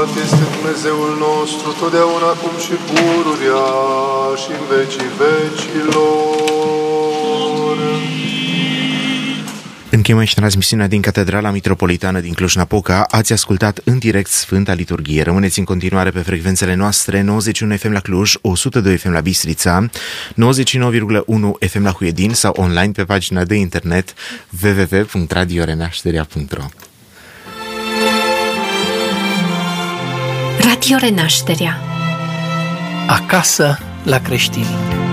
este Dumnezeul nostru, totdeauna, acum și pururea și în vecii vecilor. Încheiem aici transmisiunea din Catedrala Mitropolitană din Cluj-Napoca. Ați ascultat în direct Sfânta Liturghie. Rămâneți în continuare pe frecvențele noastre: 91 FM la Cluj, 102 FM la Bistrița, 99,1 FM la Huedin sau online pe pagina de internet www.radiorenașterea.ro. Radio Renașterea. Acasă la creștini.